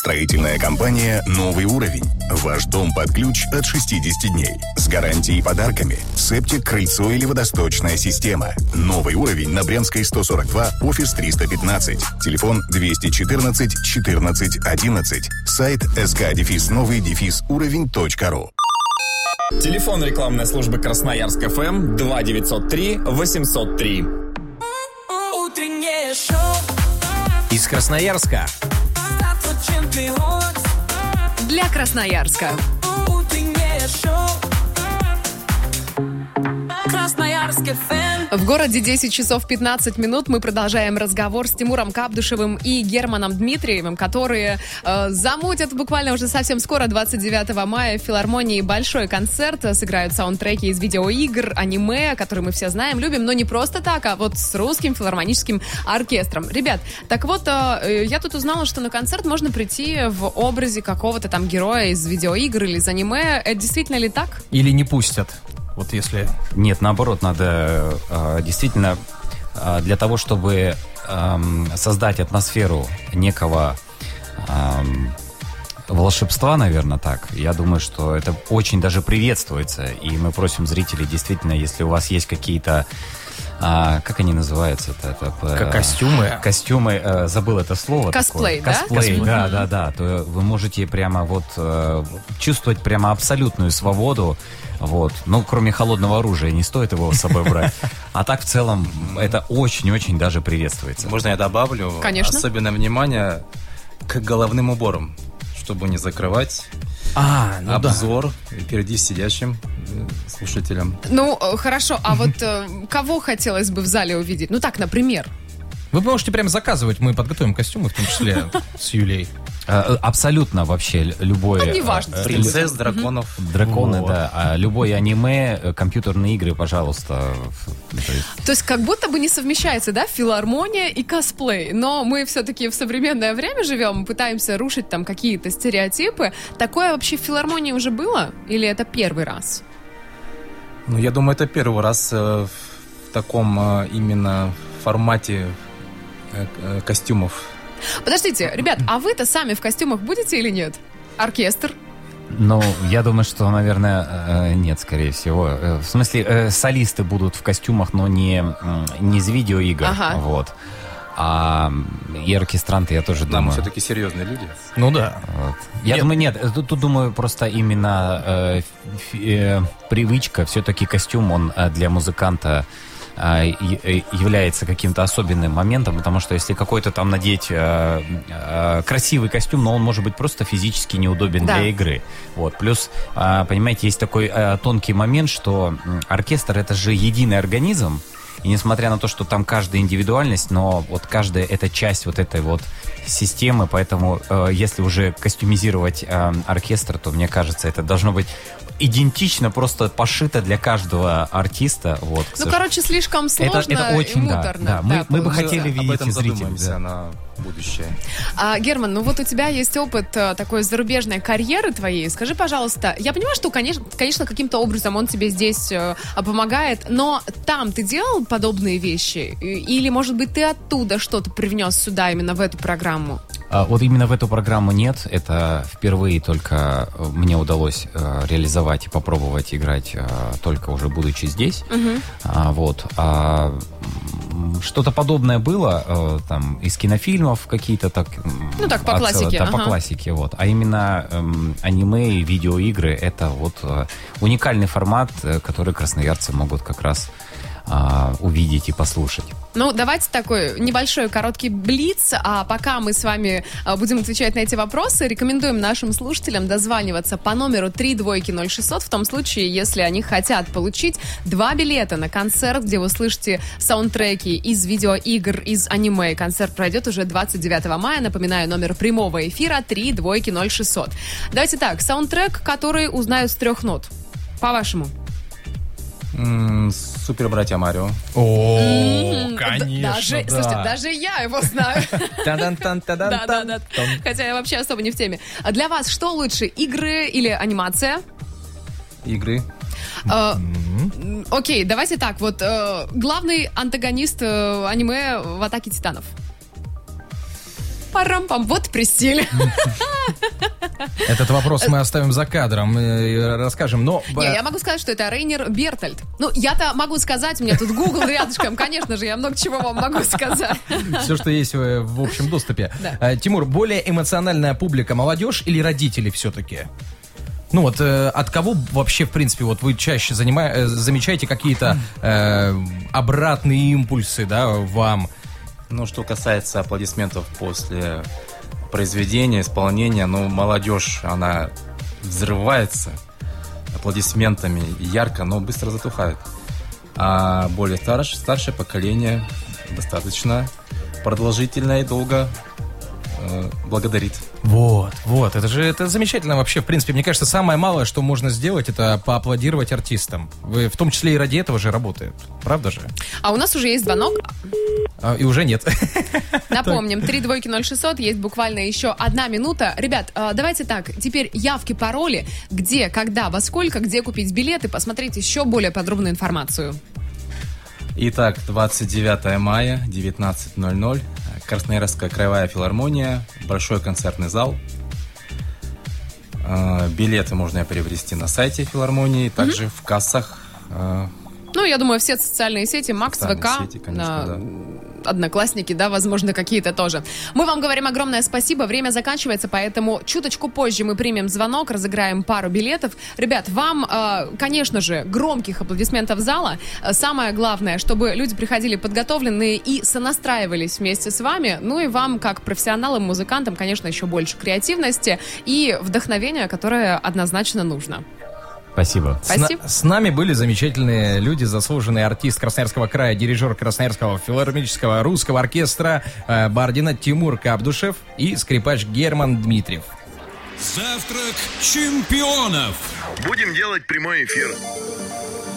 Строительная компания «Новый уровень». Ваш дом под ключ от 60 дней. С гарантией и подарками. Септик, крыльцо или водосточная система. «Новый уровень» на Брянской 142, офис 315. Телефон 214 14 11. Сайт sk-новый-уровень.ру. Телефон рекламной службы Красноярск ФМ 2903 803. Утреннее шоу Из Красноярска. Для Красноярска. Утреннее шоу Красноярск ФМ. В городе 10 часов 15 минут. Мы продолжаем разговор с Тимуром Кабдушевым и Германом Дмитриевым, которые замутят буквально уже совсем скоро, 29 мая, в филармонии большой концерт. Сыграют саундтреки из видеоигр, аниме, которые мы все знаем, любим, но не просто так, а вот с русским филармоническим оркестром. Ребят, так вот, я тут узнала, что на концерт можно прийти в образе какого-то там героя из видеоигр или из аниме. Это действительно ли так? Или не пустят? Вот если... Нет, наоборот, надо действительно для того, чтобы создать атмосферу некого волшебства, наверное, так. Я думаю, что это очень даже приветствуется. И мы просим зрителей, действительно, если у вас есть какие-то... как они называются? Костюмы. Костюмы, забыл это слово. Косплей, такое. да? Косплей, да. То вы можете прямо вот чувствовать прямо абсолютную свободу. Вот. Ну, кроме холодного оружия, не стоит его с собой брать. А так, в целом, это очень-очень даже приветствуется. Можно я добавлю? Конечно. Особенное внимание к головным уборам, чтобы не закрывать обзор впереди сидящим слушателям. Ну, хорошо, а вот кого хотелось бы в зале увидеть? Ну так, например. Вы можете прямо заказывать, мы подготовим костюмы, в том числе с Юлей. Абсолютно вообще любое... Ну, неважно. Принцесс, драконов. Драконы, Вот. да. Любое аниме, компьютерные игры, пожалуйста. То есть как будто бы не совмещается, да, филармония и косплей. Но мы все-таки в современное время живем, пытаемся рушить там какие-то стереотипы. Такое вообще в филармонии уже было? Или это первый раз? Ну, я думаю, это первый раз в таком именно формате костюмов. Подождите, ребят, а вы-то сами в костюмах будете или нет? Оркестр? Ну, я думаю, что, наверное, нет, скорее всего. В смысле, солисты будут в костюмах, но не из видеоигр. Ага. Вот. И оркестранты, я тоже Нам думаю. все-таки серьезные люди. Ну да. Вот. Я думаю, нет, тут думаю, просто именно привычка, все-таки костюм, он для музыканта является каким-то особенным моментом, потому что если какой-то там надеть красивый костюм, но он может быть просто физически неудобен для игры. Вот. Плюс, понимаете, есть такой тонкий момент, что оркестр — это же единый организм, и несмотря на то, что там каждая индивидуальность, но вот каждая это часть вот этой вот системы, поэтому если уже костюмизировать оркестр, то, мне кажется, это должно быть идентично, просто пошито для каждого артиста. Вот, Ну, короче, слишком сложно это очень, и муторно. да. Мы бы хотели Об видеть этом и зрителей. задумаемся Да. на будущее. Герман, ну вот у тебя есть опыт такой зарубежной карьеры твоей. Скажи, пожалуйста, я понимаю, что, конечно, каким-то образом он тебе здесь помогает, но там ты делал подобные вещи? Или, может быть, ты оттуда что-то привнес сюда, именно в эту программу? Вот именно в эту программу нет. Это впервые только мне удалось реализовать и попробовать играть только уже будучи здесь. Вот. Что-то подобное было там из кинофильмов какие-то так. Ну так, по классике. Да, по классике, вот. А именно аниме и видеоигры — это вот уникальный формат, который красноярцы могут как раз увидеть и послушать. Ну, давайте такой небольшой короткий блиц, а пока мы с вами будем отвечать на эти вопросы, рекомендуем нашим слушателям дозваниваться по номеру 32600 в том случае, если они хотят получить 2 билета на концерт, где вы слышите саундтреки из видеоигр, из аниме. Концерт пройдет уже 29 мая, напоминаю, номер прямого эфира 32600. Давайте так, саундтрек, который узнают с 3 нот, по-вашему? Супер братья Марио. О, конечно, Слушайте, даже я его знаю. Да. Хотя я вообще особо не в теме. А для вас что лучше, игры или анимация? Игры. Окей, давайте так. Вот главный антагонист аниме в «Атаке титанов». Парам-пам, вот престиль. Этот вопрос мы оставим за кадром и расскажем, но... Не, я могу сказать, что это Рейнер Бертольд. Ну, я-то могу сказать, у меня тут Google рядышком, конечно же, я много чего вам могу сказать. Все, что есть в общем доступе. Да. Тимур, более эмоциональная публика, молодежь или родители все-таки? Ну вот от кого вообще, в принципе, вот вы чаще замечаете какие-то обратные импульсы, да, вам? Ну, что касается аплодисментов после произведения, исполнения, ну, молодежь, она взрывается аплодисментами ярко, но быстро затухает. А более старшее поколение достаточно продолжительно и долго благодарит. Вот, это замечательно вообще, в принципе, мне кажется, самое малое, что можно сделать, это поаплодировать артистам. Вы в том числе и ради этого же работают, правда же? А у нас уже есть звонок. И уже нет. Напомним, 3-2-0-600, есть буквально еще 1 минута. Ребят, давайте так, теперь явки, пароли, где, когда, во сколько, где купить билеты, посмотреть еще более подробную информацию. Итак, 29 мая, 19:00, Красноярская краевая филармония, большой концертный зал. Билеты можно приобрести на сайте филармонии, также в кассах. Ну, я думаю, все социальные сети, Макс, ВК, сети, конечно, да. Одноклассники, да, возможно, какие-то тоже. Мы вам говорим огромное спасибо, время заканчивается, поэтому чуточку позже мы примем звонок, разыграем пару билетов. Ребят, вам, конечно же, громких аплодисментов зала. Самое главное, чтобы люди приходили подготовленные и сонастраивались вместе с вами. Ну и вам, как профессионалам, музыкантам, конечно, еще больше креативности и вдохновения, которое однозначно нужно. Спасибо. Спасибо. С нами были замечательные люди, заслуженный артист Красноярского края, дирижер Красноярского филармонического русского оркестра Бардина Тимур Кабдушев и скрипач Герман Дмитриев. Завтрак чемпионов. Будем делать прямой эфир.